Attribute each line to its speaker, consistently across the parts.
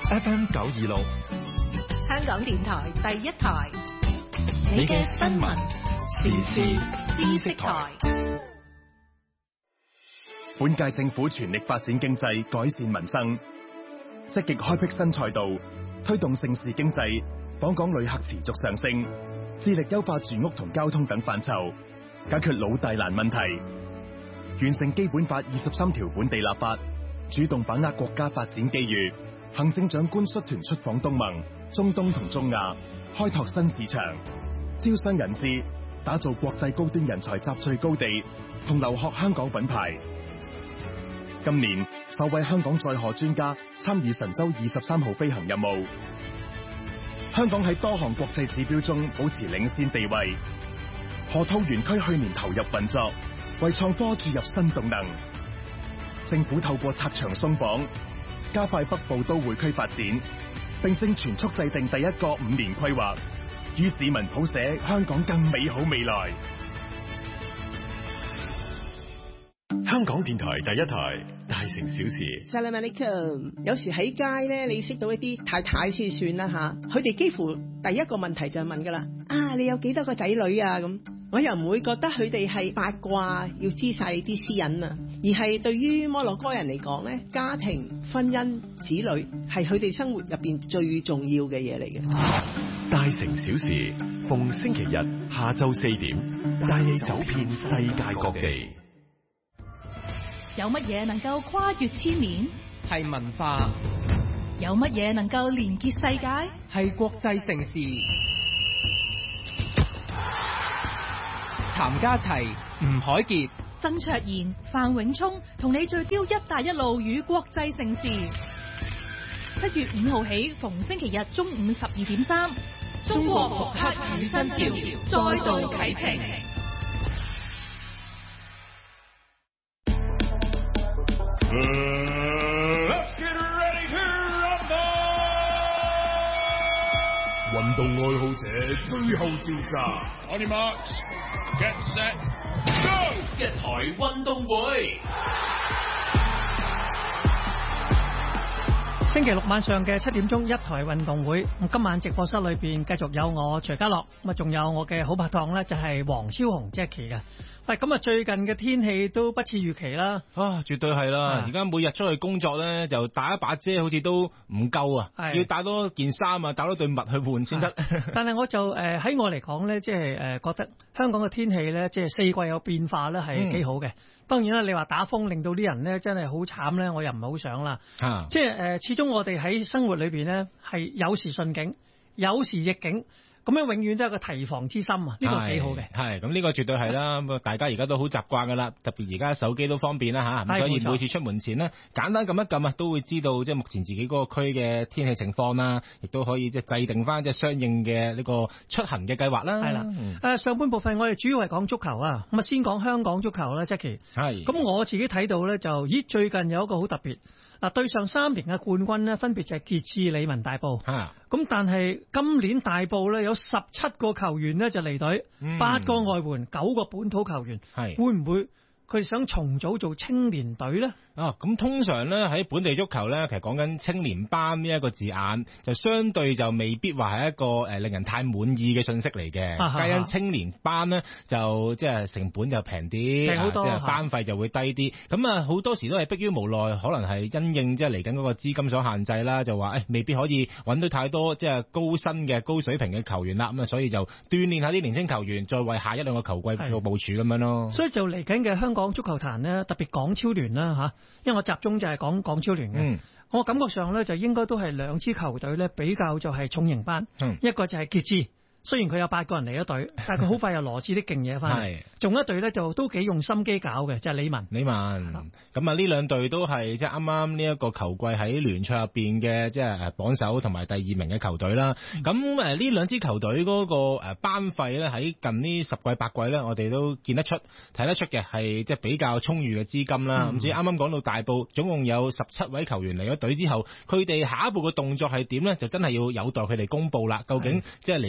Speaker 1: FM 926，
Speaker 2: 香港電台第一台，
Speaker 1: 你嘅新聞時事知識台。
Speaker 3: 本屆政府全力發展經濟，改善民生，積極開闢新賽道，推動盛事經濟，訪港旅客持續上升，致力優化住屋同交通等範疇，解決老大難問題，完成基本法23條本地立法，主動把握國家發展機遇。行政長官率團出訪東盟、中東同中亞，開拓新市場，招商引資，打造國際高端人才集聚高地，同留學香港品牌。今年首位香港載荷專家參與神舟23號飛行任務，香港喺多項國際指標中保持領先地位。河套園區去年投入運作，為創科注入新動能。政府透過拆牆鬆綁，加快北部都會區發展，並正全速制定第一個5年規劃，與市民譜寫香港更美好未來。
Speaker 1: 香港電台第一台，大城小事。
Speaker 4: Salam alaikum。有時喺街咧，你識到一啲太太先算啦吓，佢哋幾乎第一個問題就係問噶啦，你有幾多個仔女啊咁？我又唔會覺得佢哋係八卦，要知晒你啲私隱啊，而係對於摩洛哥人嚟講咧，家庭、婚姻、子女係佢哋生活入邊最重要嘅嘢嚟嘅。
Speaker 1: 大城小事，逢星期日下晝4點，帶你走遍世界各地。
Speaker 5: 有乜嘢能夠跨越千年？
Speaker 6: 係文化。
Speaker 5: 有乜嘢能夠連結世界？
Speaker 6: 係國際盛事。譚家齊、吳海傑、
Speaker 5: 曾卓賢、范永聰同你聚焦一帶一路與國際盛事。7月5號起，逢星期日中午12點3，中國復刻與新潮再度啟程。
Speaker 7: Let's get ready to rumble！ 運動愛好者最後召集 ，On your marks, get set, go！
Speaker 1: 一台運動會。
Speaker 8: 星期六晚上嘅7點鐘，一台運動會。今晚直播室裏邊繼續有我徐家樂，咁啊仲有我嘅好拍檔咧，就係黃超雄 Jackie 嘅。喂，咁啊最近嘅天氣都不似預期啦。
Speaker 9: 絕對係啦！而家每日出去工作咧，就帶一把遮，好似都唔夠啊！要帶多件衫啊，帶多對襪去換先得。
Speaker 8: 但係我就喺我嚟講咧，即係覺得香港嘅天氣咧，即係四季有變化咧，係幾好嘅。當然啦，你話打風令到啲人咧真係好慘咧，我又唔係好想啦。即係始終我哋喺生活裏邊咧係有時順境，有時逆境。咁樣永遠都係個提防之心啊！呢個幾好嘅。係
Speaker 9: 咁呢個絕對係啦。咁大家而家都好習慣噶啦，特別而家手機都方便啦嚇。所以每次出門前呢，簡單撳一撳啊，都會知道即係目前自己嗰個區嘅天氣情況啦，亦都可以即係制定翻即係相應嘅呢個出行嘅計劃啦。係啦。上半部分我哋主要係講足球啊。咁啊，先講香港足球啦 Jackie。係。咁我自己睇到咧就，最近有一個好特別。嗱，對上3年嘅冠軍呢，分別就係傑志、理文、大埔。咁但係今年大埔咧有17個球員呢就離隊，8個外援，9個本土球員。會唔會佢哋想重組做青年隊咧？咁通常咧喺本地足球咧，其實講緊青年班呢一個字眼，就相對就未必話係一個令人太滿意嘅信息嚟嘅。皆因青年班咧就即係成本就平啲，平好多，即係班費就會低啲。咁好多時都係迫於無奈，可能係因應即係嚟緊嗰個資金所限制啦，就話未必可以揾到太多即係高薪嘅高水平嘅球員啦。咁所以就鍛鍊下啲年輕球員，再為下一兩個球季做部署咁樣咯。
Speaker 8: 所以就嚟緊嘅香港足球壇呢，特別港超聯啦嚇。因為我集中就係講港超聯嘅，我感覺上咧就應該都係2支球隊咧比較就係重型班，一個就係傑志。雖然佢有8個人嚟咗隊，但係佢好快又羅致啲勁嘢翻嚟。仲一隊咧就都幾用心機搞嘅，就係理文。
Speaker 9: 咁呢兩隊都係即係啱啱呢一個球季喺聯賽入邊嘅即係榜首同埋第2名嘅球隊啦。咁呢兩支球隊嗰個班費咧喺近呢10季8季咧，我哋都見得出睇得出嘅係即係比較充裕嘅資金啦。咁至於啱啱講到大埔總共有17位球員嚟咗隊之後，佢哋下一步嘅動作係點咧？就真係要有待佢哋公佈啦。究竟即係嚟緊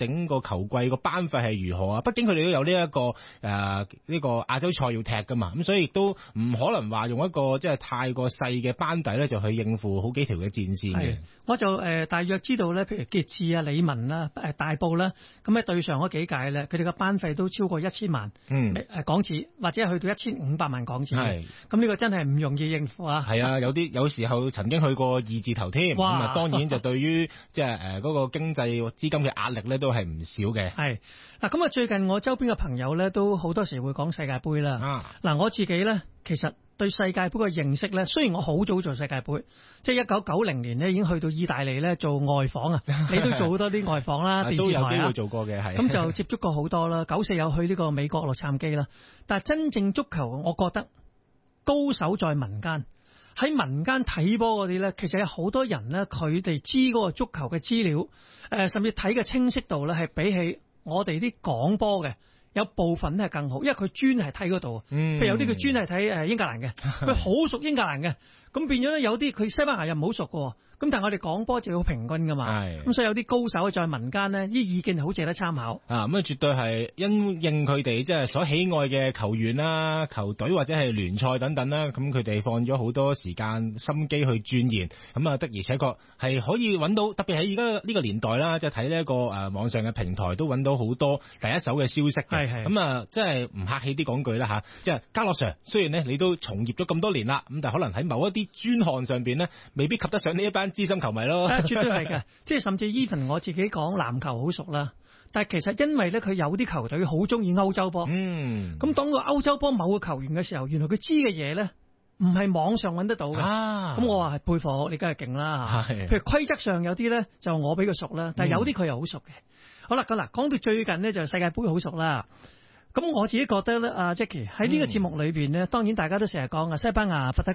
Speaker 9: 整個球季個班費係如何啊？畢竟佢哋都有呢一個亞洲賽要踢噶嘛，咁所以亦都唔可能話用一個即係太過細嘅班底咧，就去應付好幾條嘅戰線嘅。
Speaker 8: 我就大約知道咧，譬如傑志啊、理文啦、大埔啦，咁喺對上嗰幾屆咧，佢哋嘅班費都超過1000萬港紙，或者去到1500萬港紙嘅。咁呢個真係唔容易應付啊！係啊，
Speaker 9: 有時候曾經去過2字頭添，咁啊當然就對於即係嗰個經濟資金嘅壓力咧，都係唔少嘅。係
Speaker 8: 嗱，咁啊最近我周邊嘅朋友咧，都好多時會講世界盃啦。嗱，我自己咧，其實對世界盃嘅認識咧，雖然我好早做世界盃，即係1990年咧已經去到意大利咧做外訪啊，你都做好多啲外訪啦，電視台
Speaker 9: 都有機會做過嘅，係。
Speaker 8: 咁就接觸過好多啦。94有去呢個美國洛杉磯啦，但係真正足球，我覺得高手在民間。喺民間睇波嗰啲咧，其實有好多人咧，佢哋知嗰個足球嘅資料，甚至睇嘅清晰度咧，係比起我哋啲講波嘅有部分係更好，因為佢專係睇嗰度。譬如有啲佢專係睇英格蘭嘅，佢好熟英格蘭嘅，咁變咗咧有啲佢西班牙又唔好熟嘅。咁但係我哋講波就要平均噶嘛，咁所以有啲高手在民間呢，啲意見好值得參考。咁
Speaker 9: 絕對係因應佢哋即係所喜愛嘅球員啦、球隊或者係聯賽等等啦，咁佢哋放咗好多時間心機去鑽研，咁啊的而且確係可以揾到，特別喺而家呢個年代啦，即係睇呢一個網上嘅平台都揾到好多第一手嘅消息嘅。咁啊，即係唔客氣啲講句啦嚇，即係嘉樂 Sir，雖然呢你都從業咗咁多年啦，咁但係可能喺某一啲專項上邊呢，未必及得上呢一班資深球迷咯。
Speaker 8: 絕對係嘅，即係甚至 even 我自己講籃球好熟啦，但係其實因為咧佢有啲球隊好中意歐洲波，咁當到歐洲波某個球員嘅時候，原來佢知嘅嘢咧唔係網上揾得到嘅，咁我話係佩服你，梗係勁啦嚇。譬如規則上有啲咧就我比佢熟啦，但係有啲佢又好熟嘅。好啦，咁嗱講到最近呢，就世界盃好熟啦。咁我自己覺得咧，阿 Jackie 喺呢個節目裏邊呢，當然大家都成日講啊，西班牙佛得